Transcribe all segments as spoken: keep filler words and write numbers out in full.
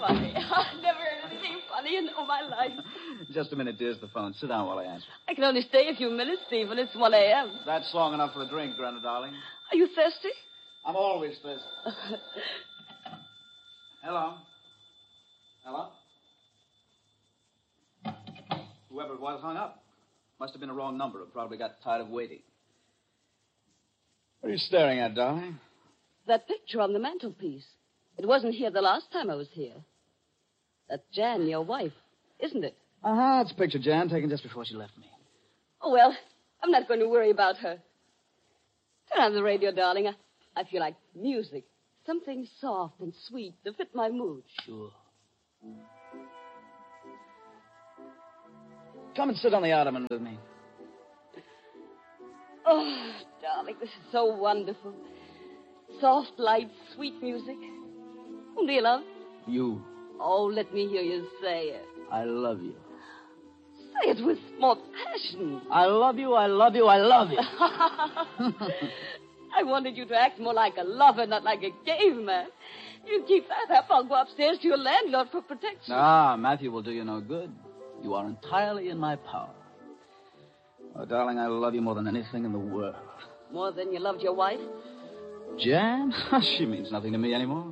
funny. I've never heard anything funny in all my life. Just a minute, dear. It's the phone. Sit down while I answer. I can only stay a few minutes, Stephen. It's one a.m. That's long enough for a drink, Greta, darling. Are you thirsty? I'm always thirsty. Hello? Hello? Whoever it was hung up. Must have been a wrong number. It probably got tired of waiting. What are you staring at, darling? That picture on the mantelpiece. It wasn't here the last time I was here. That's Jan, your wife, isn't it? Uh-huh, it's a picture Jan taken just before she left me. Oh, well, I'm not going to worry about her. Turn on the radio, darling. I, I feel like music. Something soft and sweet to fit my mood. Sure. Come and sit on the ottoman with me. Oh, darling, this is so wonderful. Soft light, sweet music. Whom do you love? You. Oh, let me hear you say it. I love you. Say it with more passion. I love you, I love you, I love you. I wanted you to act more like a lover, not like a caveman. You keep that up, I'll go upstairs to your landlord for protection. Ah, Matthew will do you no good. You are entirely in my power. Oh, darling, I love you more than anything in the world. More than you loved your wife? Jan? She means nothing to me anymore.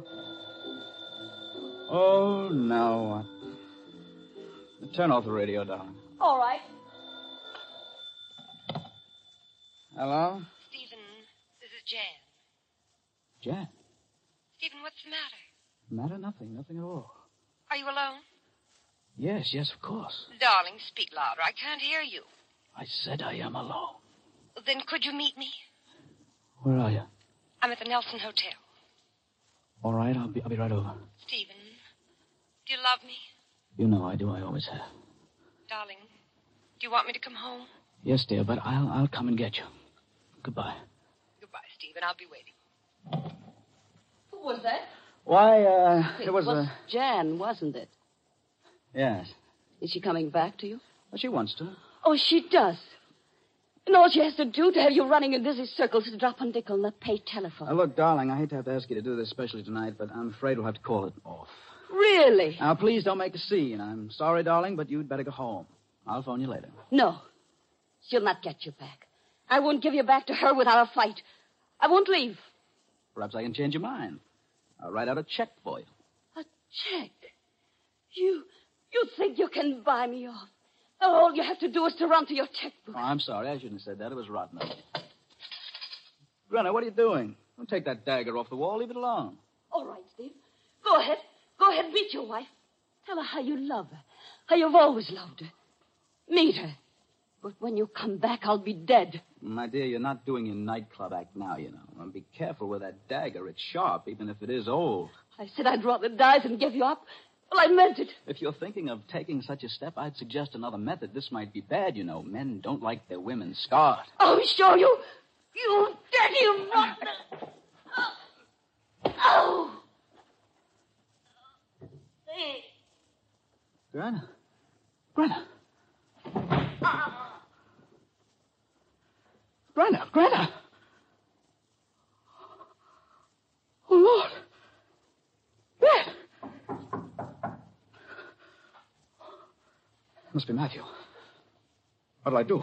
Oh, now what? Turn off the radio, darling. All right. Hello? Stephen, this is Jan. Jan? Stephen, what's the matter? Matter? Nothing. Nothing at all. Are you alone? Yes, yes, of course. Darling, speak louder. I can't hear you. I said I am alone. Then could you meet me? Where are you? I'm at the Nelson Hotel. All right, I'll be, I'll be right over. Stephen, do you love me? You know I do. I always have. Darling, do you want me to come home? Yes, dear, but I'll, I'll come and get you. Goodbye. Goodbye, Stephen. I'll be waiting. Who was that? Why, uh, It it was, was a... Jan, wasn't it? Yes. Is she coming back to you? Well, she wants to. Oh, she does. And all she has to do to have you running in dizzy circles is drop a nickel on the pay telephone. Now, look, darling, I hate to have to ask you to do this especially tonight, but I'm afraid we'll have to call it off. Really? Now, please don't make a scene. I'm sorry, darling, but you'd better go home. I'll phone you later. No. She'll not get you back. I won't give you back to her without a fight. I won't leave. Perhaps I can change your mind. I'll write out a check for you. A check? You... You think you can buy me off? All you have to do is to run to your checkbook. Oh, I'm sorry. I shouldn't have said that. It was rotten of me. Greta, what are you doing? Don't take that dagger off the wall. Leave it alone. All right, Steve. Go ahead. Go ahead, meet your wife. Tell her how you love her. How you've always loved her. Meet her. But when you come back, I'll be dead. My dear, you're not doing your nightclub act now, you know. And be careful with that dagger. It's sharp, even if it is old. I said I'd rather die than give you up. Well, I meant it. If you're thinking of taking such a step, I'd suggest another method. This might be bad, you know. Men don't like their women scarred. I'll show you. You dirty rotten. Oh. Hey. Greta. Greta. Greta. Greta. Oh, Lord. Dad. It must be Matthew. What'll I do?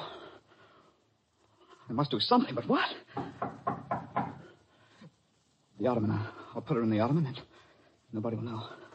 I must do something, but what? The ottoman. I'll put her in the ottoman and nobody will know.